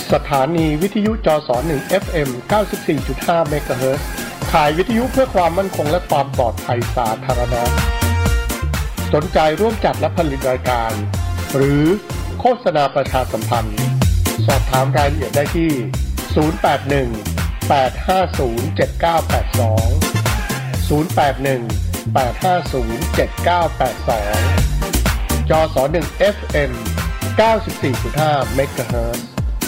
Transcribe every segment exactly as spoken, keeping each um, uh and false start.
สถานีวิทยุจสหนึ่ง เอฟ เอ็ม เก้าสิบสี่จุดห้า เมกะเฮิรตซ์ขายวิทยุเพื่อความมั่นคงและความปลอดภัยสาธารณะสนใจร่วมจัดและผลิตรายการหรือโฆษณาประชาสัมพันธ์สอบถามรายละเอียดได้ที่ศูนย์ แปด หนึ่ง แปด ห้า ศูนย์ เจ็ด เก้า แปด สองศูนย์ แปด หนึ่ง แปด ห้า ศูนย์ เจ็ด เก้า แปด สองจสหนึ่ง เอฟ เอ็ม เก้าสิบสี่จุดห้า เมกะเฮิรตซ์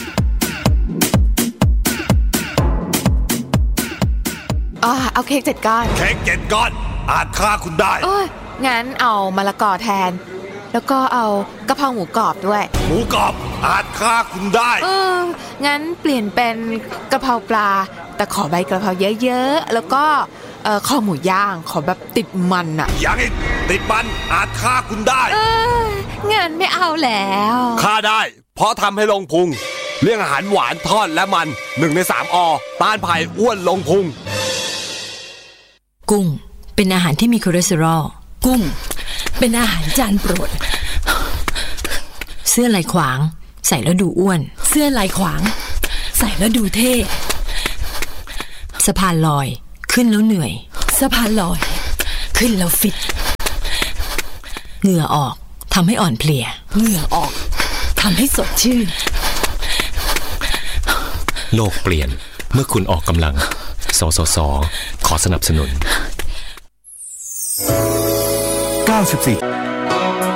อ่าเอาเค้กเจ็ดก้อนเค้กเจ็ดก้อนอาจฆ่าคุณได้โอ้ยงั้นเอามะละกอแทนแล้วก็เอากะเพราหมูกรอบด้วยหมูกรอบอาจฆ่าคุณได้เอองั้นเปลี่ยนเป็นกะเพราปลาแต่ขอใบกะเพราเยอะๆแล้วก็เอ่อข้าวหมูย่างขอแบบติดมันอ่ะยังอีกติดมันอาจฆ่าคุณได้เอองั้นไม่เอาแล้วฆ่าได้เพราะทำให้ลงพุงเรื่องอาหารหวานทอดและมันหนึ่งในสามอต้านภัยอ้วนลงพุงกุ้งเป็นอาหารที่มีคอเลสเตอรอลกุ้งเป็นอาหารจานโปรดเสื้อลายขวางใส่แล้วดูอ้วนเสื้อลายขวางใส่แล้วดูเท่สะพานลอยขึ้นแล้วเหนื่อยสะพานลอยขึ้นแล้วฟิตเหงื่อออกทำให้อ่อนเพลียเหงื่อออกทำให้สดชื่นโลกเปลี่ยนเมื่อคุณออกกำลังสสส.ขอสนับสนุนเก้าสิบสี่